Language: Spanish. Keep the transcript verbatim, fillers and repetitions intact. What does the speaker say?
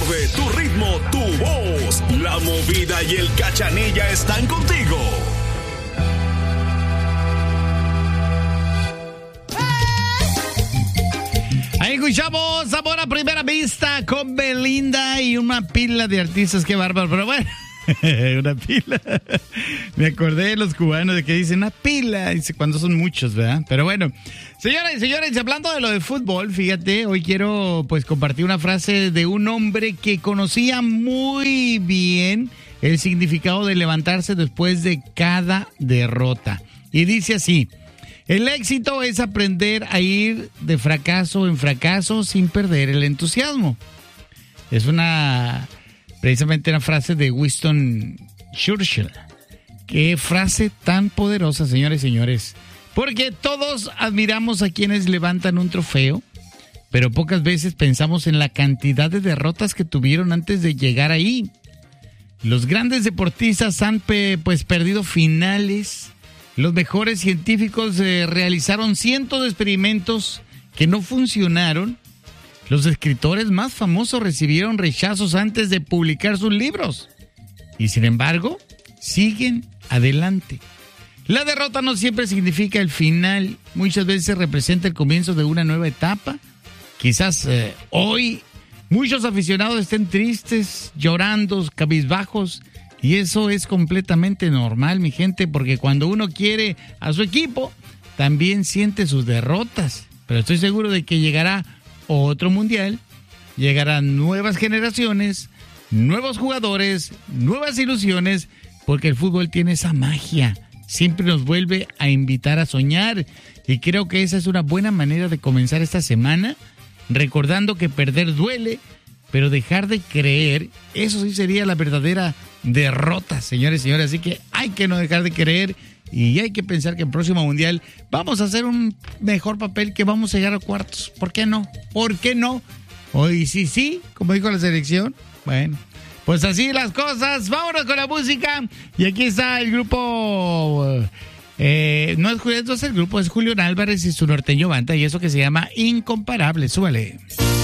tarde, tu ritmo, tu voz. La movida y el cachanilla están contigo. Ahí escuchamos Amor a Primera Vista con Belinda y una pila de artistas. Qué bárbaro, pero bueno. Una pila. Me acordé de los cubanos de que dicen una pila, dice cuando son muchos, ¿verdad? Pero bueno, señoras y señores, hablando de lo de fútbol, fíjate, hoy quiero pues compartir una frase de un hombre que conocía muy bien el significado de levantarse después de cada derrota. Y dice así: el éxito es aprender a ir de fracaso en fracaso sin perder el entusiasmo. Es una... precisamente una frase de Winston Churchill. Qué frase tan poderosa, señores y señores. Porque todos admiramos a quienes levantan un trofeo, pero pocas veces pensamos en la cantidad de derrotas que tuvieron antes de llegar ahí. Los grandes deportistas han pe- pues perdido finales. Los mejores científicos eh, realizaron cientos de experimentos que no funcionaron. Los escritores más famosos recibieron rechazos antes de publicar sus libros. Y sin embargo, siguen adelante. La derrota no siempre significa el final. Muchas veces representa el comienzo de una nueva etapa. Quizás eh, hoy muchos aficionados estén tristes, llorando, cabizbajos. Y eso es completamente normal, mi gente, porque cuando uno quiere a su equipo, también siente sus derrotas. Pero estoy seguro de que llegará otro mundial, llegarán nuevas generaciones, nuevos jugadores, nuevas ilusiones, porque el fútbol tiene esa magia, siempre nos vuelve a invitar a soñar, y creo que esa es una buena manera de comenzar esta semana, recordando que perder duele, pero dejar de creer, eso sí sería la verdadera derrota, señores y señores, así que hay que no dejar de creer. Y hay que pensar que el próximo mundial vamos a hacer un mejor papel, que vamos a llegar a cuartos. ¿Por qué no? ¿Por qué no? Hoy sí, sí, como dijo la selección. Bueno, pues así las cosas. Vámonos con la música. Y aquí está el grupo... Eh, no es Julio, no es el grupo, es Julián Álvarez y su norteño banda. Y eso que se llama Incomparable. Súbale.